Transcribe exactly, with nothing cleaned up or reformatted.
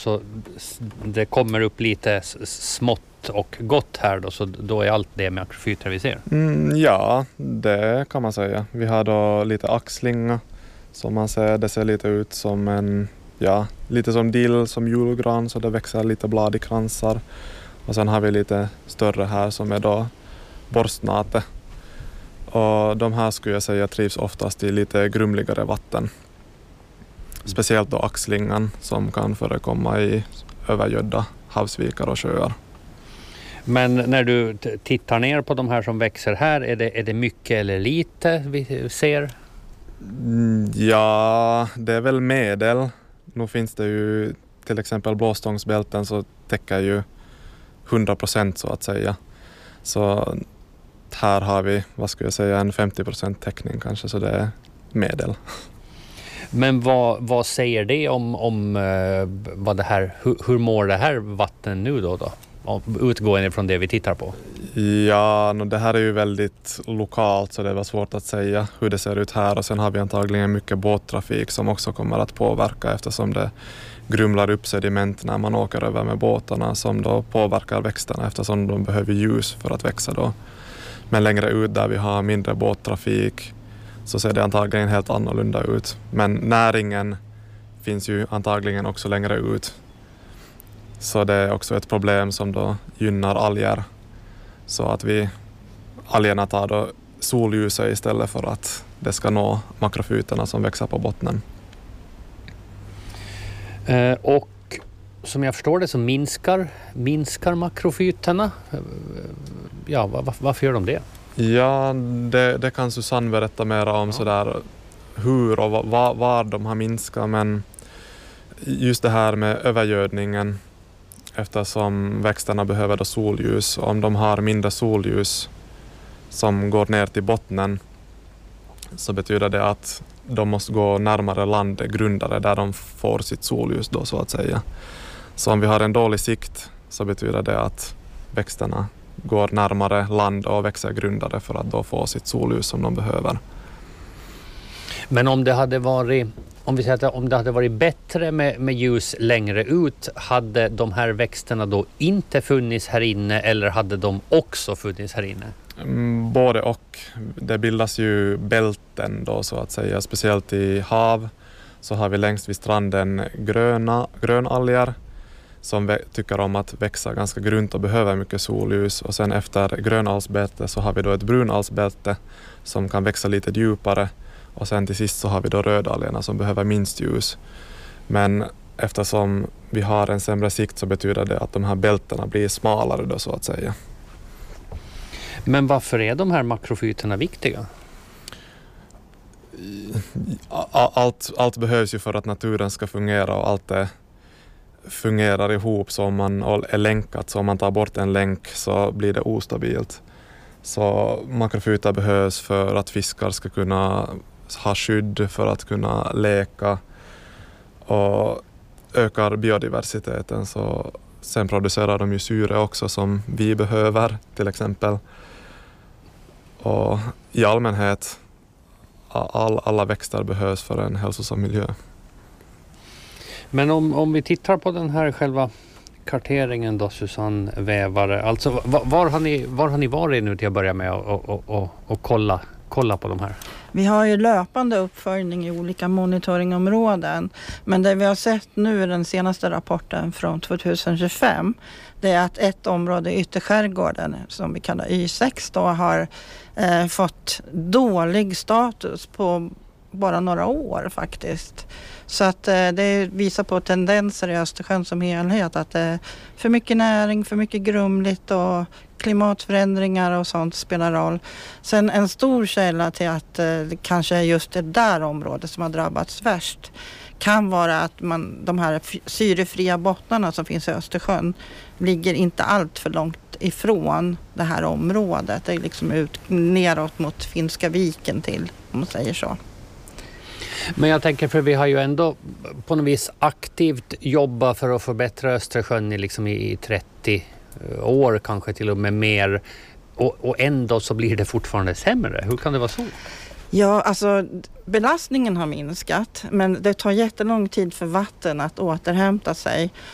så det kommer upp lite smått och gott här då, så då är allt det makrofyter vi ser? Mm, ja, det kan man säga. Vi har då lite axlinga som man ser, det ser lite ut som en, ja, lite som dill, som julgran, så det växer lite blad i kransar. Och sen har vi lite större här som är då borstnate. Och de här skulle jag säga trivs oftast i lite grumligare vatten. Speciellt då axlingan som kan förekomma i övergödda havsvikar och sjöar. Men när du t- tittar ner på de här som växer här, är det, är det mycket eller lite vi ser? Mm, ja, det är väl medel. Nu finns det ju till exempel blåstångsbälten så täcker ju hundra procent så att säga. Så här har vi, vad skulle jag säga, en femtio procent täckning kanske, så det är medel. Men vad, vad säger det om, om uh, vad det här, hur, hur mår det här vatten nu då, då? Utgående från det vi tittar på? Ja, no, det här är ju väldigt lokalt så det var svårt att säga hur det ser ut här, och sen har vi antagligen mycket båttrafik som också kommer att påverka eftersom det grumlar upp sediment när man åker över med båtarna som då påverkar växterna eftersom de behöver ljus för att växa då. Men längre ut där vi har mindre båttrafik så ser det antagligen helt annorlunda ut. Men näringen finns ju antagligen också längre ut. Så det är också ett problem som då gynnar alger. Så att vi, algerna tar då solljuset istället för att det ska nå makrofyterna som växer på bottnen. Eh, och som jag förstår det så minskar, minskar makrofyterna. Ja, var, varför gör de det? Ja, det, det kan Susanne berätta mer om, ja. Sådär hur och var, var de har minskat. Men just det här med övergödningen, eftersom växterna behöver då solljus. Om de har mindre solljus som går ner till bottnen så betyder det att de måste gå närmare land, grundare, där de får sitt solljus då så att säga. Så om vi har en dålig sikt så betyder det att växterna går närmare land och växer grundare för att då få sitt solljus som de behöver. Men om det hade varit, om vi säger att om det hade varit bättre med, med ljus längre ut, hade de här växterna då inte funnits här inne eller hade de också funnits här inne? Mm, både och. Det bildas ju bälten då så att säga, speciellt i hav så har vi längst vid stranden gröna, grönalger som vä- tycker om att växa ganska grunt och behöver mycket solljus, och sen efter grönalgsbälte så har vi då ett brunalgsbälte som kan växa lite djupare, och sen till sist så har vi då rödalgerna som behöver minst ljus. Men eftersom vi har en sämre sikt så betyder det att de här bältena blir smalare då så att säga. Men varför är de här makrofyterna viktiga? Allt, allt behövs ju för att naturen ska fungera, och allt det fungerar ihop. Så om man är länkat, så om man tar bort en länk så blir det ostabilt. Så makrofyter behövs för att fiskar ska kunna ha skydd, för att kunna leka, och ökar biodiversiteten. Så sen producerar de ju syre också som vi behöver till exempel. Och i allmänhet all, alla växter behövs för en hälsosam miljö. Men om, om vi tittar på den här själva karteringen då, Susanne Vävare, alltså var, var, har, ni, var har ni varit nu till att börja med och, och, och, och kolla, kolla på de här? Vi har ju löpande uppföljning i olika monitoringområden, men det vi har sett nu i den senaste rapporten från tjugohundratjugofem, det är att ett område i ytterskärgården som vi kallar Y sex då har eh, fått dålig status på bara några år faktiskt. Så att eh, det visar på tendenser i Östersjön som helhet, att det är för mycket näring, för mycket grumligt och klimatförändringar och sånt spelar roll. Sen en stor källa till att eh, det kanske är just det där området som har drabbats värst kan vara att man, de här syrefria bottnarna som finns i Östersjön ligger inte allt för långt ifrån det här området. Det är liksom ut neråt mot Finska viken till, om man säger så. Men jag tänker, för vi har ju ändå på något vis aktivt jobbat för att förbättra Östersjön i, liksom i trettio år, kanske till och med mer. Och, och ändå så blir det fortfarande sämre. Hur kan det vara så? Ja, alltså belastningen har minskat, men det tar jättelång tid för vatten att återhämta sig.